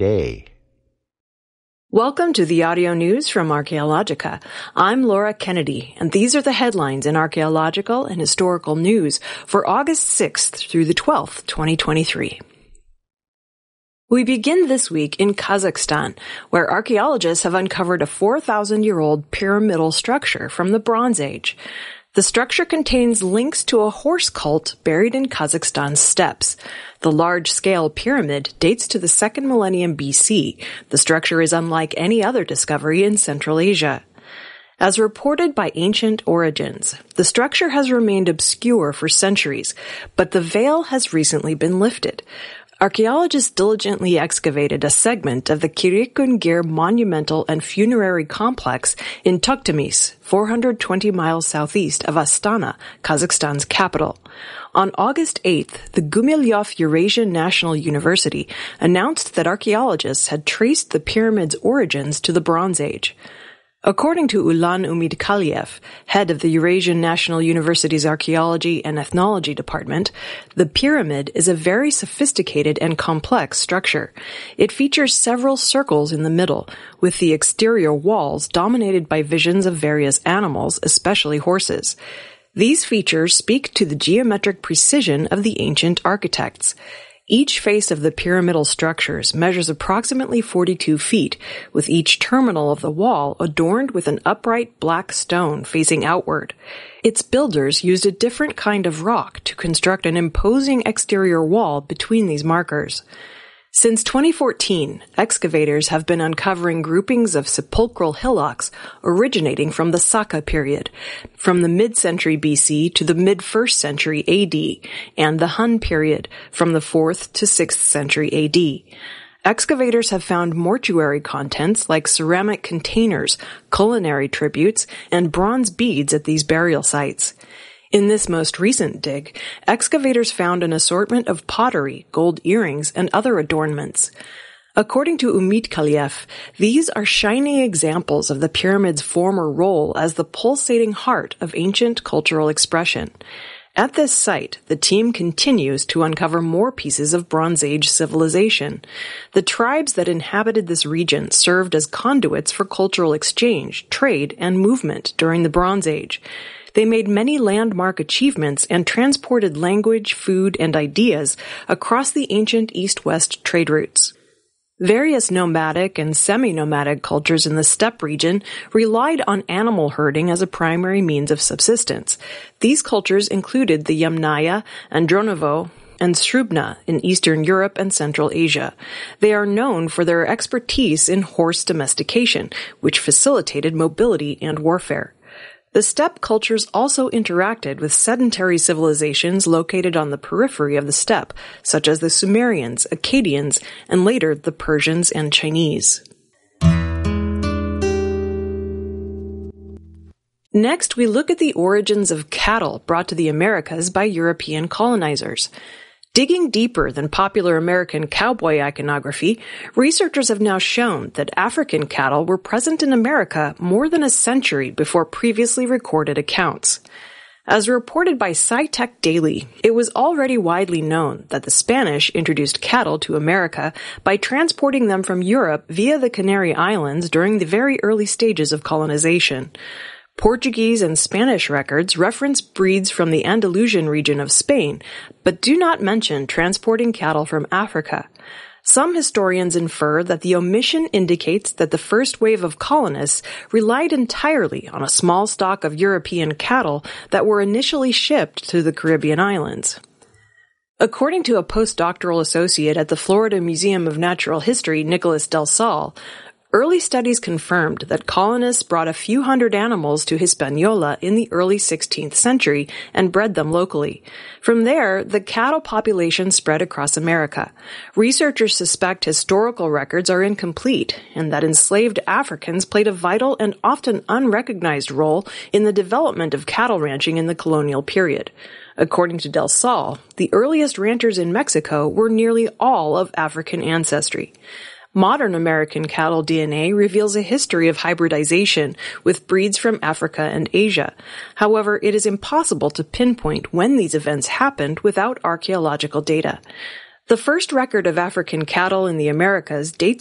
day. Welcome to the audio news from Archaeologica. I'm Laura Kennedy, and these are the headlines in archaeological and historical news for August 6th through the 12th, 2023. We begin this week in Kazakhstan, where archaeologists have uncovered a 4,000-year-old pyramidal structure from the Bronze Age. The structure contains links to a horse cult buried in Kazakhstan's steppes. The large-scale pyramid dates to the 2nd millennium BC. The structure is unlike any other discovery in Central Asia. As reported by Ancient Origins, the structure has remained obscure for centuries, but the veil has recently been lifted. Archaeologists diligently excavated a segment of the Kirikungir monumental and funerary complex in Tokhtamis, 420 miles southeast of Astana, Kazakhstan's capital. On August 8th, the Gumilyov Eurasian National University announced that archaeologists had traced the pyramid's origins to the Bronze Age. According to Ulan Umidkaliev, head of the Eurasian National University's Archaeology and Ethnology Department, the pyramid is a very sophisticated and complex structure. It features several circles in the middle, with the exterior walls dominated by visions of various animals, especially horses. These features speak to the geometric precision of the ancient architects. Each face of the pyramidal structures measures approximately 42 feet, with each terminal of the wall adorned with an upright black stone facing outward. Its builders used a different kind of rock to construct an imposing exterior wall between these markers. Since 2014, excavators have been uncovering groupings of sepulchral hillocks originating from the Saka period, from the mid-century BC to the mid-1st century AD, and the Hun period, from the 4th to 6th century AD. Excavators have found mortuary contents like ceramic containers, culinary tributes, and bronze beads at these burial sites. In this most recent dig, excavators found an assortment of pottery, gold earrings, and other adornments. According to Umidkaliev, these are shining examples of the pyramid's former role as the pulsating heart of ancient cultural expression. At this site, the team continues to uncover more pieces of Bronze Age civilization. The tribes that inhabited this region served as conduits for cultural exchange, trade, and movement during the Bronze Age. They made many landmark achievements and transported language, food, and ideas across the ancient east-west trade routes. Various nomadic and semi-nomadic cultures in the steppe region relied on animal herding as a primary means of subsistence. These cultures included the Yamnaya, Andronovo, and Srubna in Eastern Europe and Central Asia. They are known for their expertise in horse domestication, which facilitated mobility and warfare. The steppe cultures also interacted with sedentary civilizations located on the periphery of the steppe, such as the Sumerians, Akkadians, and later the Persians and Chinese. Next, we look at the origins of cattle brought to the Americas by European colonizers. Digging deeper than popular American cowboy iconography, researchers have now shown that African cattle were present in America more than a century before previously recorded accounts. As reported by SciTech Daily, it was already widely known that the Spanish introduced cattle to America by transporting them from Europe via the Canary Islands during the very early stages of colonization. Portuguese and Spanish records reference breeds from the Andalusian region of Spain, but do not mention transporting cattle from Africa. Some historians infer that the omission indicates that the first wave of colonists relied entirely on a small stock of European cattle that were initially shipped to the Caribbean islands. According to a postdoctoral associate at the Florida Museum of Natural History, Nicholas Del Sol, early studies confirmed that colonists brought a few hundred animals to Hispaniola in the early 16th century and bred them locally. From there, the cattle population spread across America. Researchers suspect historical records are incomplete and that enslaved Africans played a vital and often unrecognized role in the development of cattle ranching in the colonial period. According to Del Sol, the earliest ranchers in Mexico were nearly all of African ancestry. Modern American cattle DNA reveals a history of hybridization with breeds from Africa and Asia. However, it is impossible to pinpoint when these events happened without archaeological data. The first record of African cattle in the Americas dates